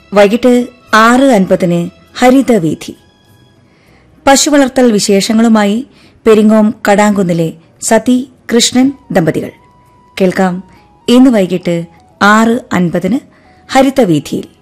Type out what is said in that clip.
വൈകിട്ട് 6:50 ഹരിതവീഥി. പശുവളർത്തൽ വിശേഷങ്ങളുമായി പെരിങ്ങോം കടാങ്കുന്നിലെ സതി കൃഷ്ണൻ ദമ്പതികൾ. കേൾക്കാം ഇന്ന് വൈകിട്ട് 6:50 ഹരിതവീഥിയിൽ.